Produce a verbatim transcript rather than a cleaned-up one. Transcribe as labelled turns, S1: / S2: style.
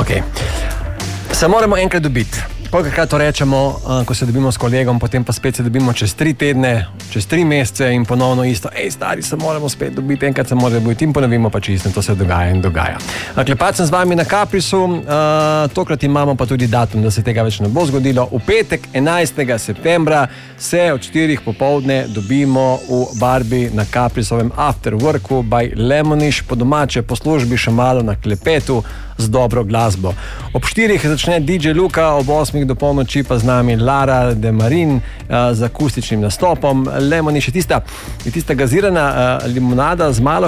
S1: Ok. Se moramo enkrat dobiti. Kolikokrat to rečemo, ko se dobimo s kolegom, potem pa spet se dobimo čez tri tedne, čez tri mesece in ponovno isto. Ej, stari, se moramo spet dobiti, enkrat se moramo dobiti in ponovimo pa čisto. To se dogaja in dogaja. Klepat sem z vami na Caprisu, tokrat imamo pa tudi datum, da se tega več ne bo zgodilo. V petek, enajstega septembra, se od štirih popoldne dobimo v Barbi na Caprisovem Afterworku by Lemoniš, po domače, po službi, še malo na klepetu z dobro glasbo. Ob štirih začne D J Luka, ob osmih do polnoči pa z nami Lara De Marin uh, z akustičnim nastopom. Lemoniš je tista, je tista gazirana uh, limonada z malo